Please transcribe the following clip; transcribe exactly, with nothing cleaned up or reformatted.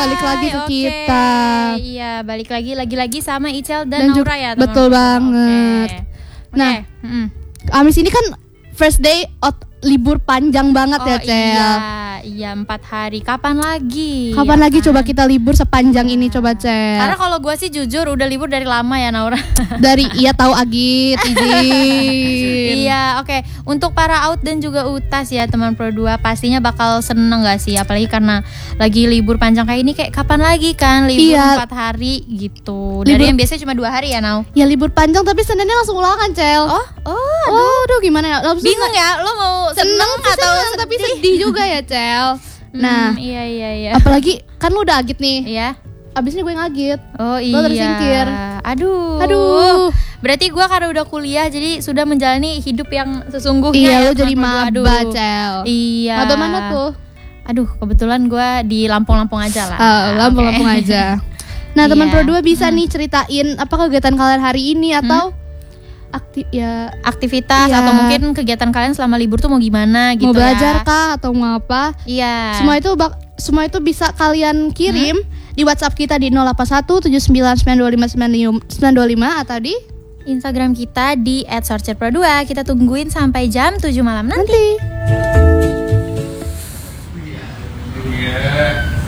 balik lagi ke okay. kita. Iya, balik lagi lagi-lagi sama Icel dan, Dan Naura juga, ya. Betul banget. Okay. Nah, okay. mm. Amis ini kan first day out, libur panjang banget oh, ya, Cel. Iya, iya empat hari. Kapan lagi? Kapan ya lagi kan? coba kita libur sepanjang ini coba, Cel. Karena kalau gue sih jujur udah libur dari lama ya, Naura. Dari iya tahu Agit, izin. Iya, oke. Okay. Untuk para out dan juga utas ya teman Pro dua pastinya bakal seneng gak sih? Apalagi karena lagi libur panjang kayak ini, kayak kapan lagi kan libur iya. empat hari gitu. Dari libur, yang biasanya cuma dua hari ya, Nau? Ya libur panjang tapi Seninnya langsung ulangan, Cel. Oh, oh, aduh. oh, aduh gimana ya? Langsung bingung ya, lo mau seneng, seneng atau seneng, tapi sedih juga ya, Cel. Nah, hmm, iya iya iya. Apalagi kan lu udah agit nih. Iya. Abis ini gue ngagit. Oh iya. Lo tersingkir. Aduh. Aduh. Berarti gue karena udah kuliah jadi sudah menjalani hidup yang sesungguhnya. Iya, ya, lo jadi maba, Cel. Iya. Maba mana tuh? Aduh, kebetulan gue di Lampung-Lampung aja lah. Uh, Lampung-Lampung okay. aja. Nah, teman iya. Pro dua bisa hmm. nih ceritain apa kegiatan kalian hari ini atau hmm? aktif ya aktivitas iya. atau mungkin kegiatan kalian selama libur tuh mau gimana gitu ya. Mau belajar ya. kah atau mau apa? Iya. Semua itu bak- semua itu bisa kalian kirim hmm? di WhatsApp kita di nol delapan satu tujuh sembilan sembilan dua lima sembilan dua lima atau di Instagram kita di et sorcer pro dua. Kita tungguin sampai jam tujuh malam nanti. nanti.